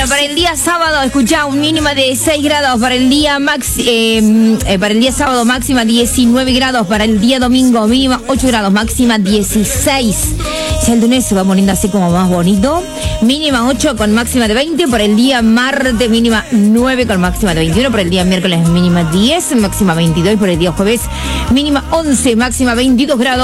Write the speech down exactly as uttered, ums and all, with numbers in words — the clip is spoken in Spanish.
Bueno, para el día sábado, escuchá, un mínima de seis grados. Para el día max, eh, eh, para el día sábado, máxima diecinueve grados. Para el día domingo, mínima ocho grados, máxima dieciséis. Ya el lunes se va poniendo así como más bonito. Mínima ocho con máxima de veinte. Por el día martes, mínima nueve con máxima de veintiuno. Por el día miércoles, mínima diez, máxima veintidós. Por el día jueves, mínima once, máxima veintidós grados.